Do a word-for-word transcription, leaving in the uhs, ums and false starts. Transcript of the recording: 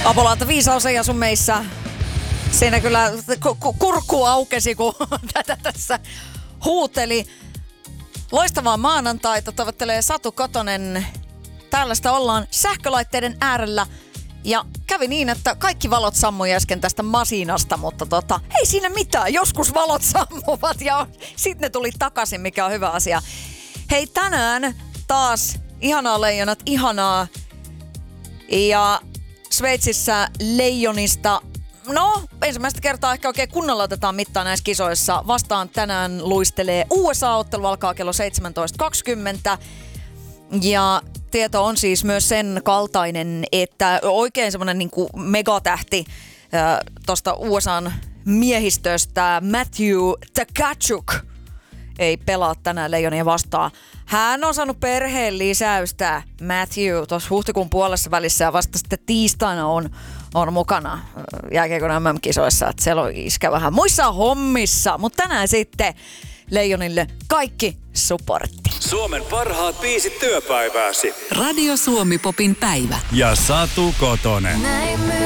Apolaata viisaus ei asu meissä. Siinä kyllä kurkku aukesi, kun tätä tässä huuteli. Loistavaa maanantaita toivottelee Satu Kotonen. Tällaista ollaan sähkölaitteiden äärellä. Ja kävi niin, että kaikki valot sammui äsken tästä masinasta, mutta tota, ei siinä mitään. Joskus valot sammuvat ja sitten ne tuli takaisin, mikä on hyvä asia. Hei, tänään taas ihanaa leijonat, ihanaa. Ja Sveitsissä leijonista, no ensimmäistä kertaa ehkä oikein kunnolla otetaan mittaa näissä kisoissa. Vastaan tänään luistelee U S A-ottelu, alkaa kello seitsemäntoista kaksikymmentä. Ja tieto on siis myös sen kaltainen, että oikein semmoinen niin kuin megatähti äh, tuosta U S A:n miehistöstä Matthew Tkachuk ei pelaa tänään leijonia vastaan. Hän on saanut perheen lisäystä, Matthew, tuossa huhtikuun puolessa välissä ja vasta sitten tiistaina on, on mukana jääkiekon M M-kisoissa. Että siellä on iskä vähän muissa hommissa, mutta tänään sitten leijonille kaikki supportti. Suomen parhaat biisit työpäivääsi. Radio Suomi Popin päivä. Ja Satu Kotonen.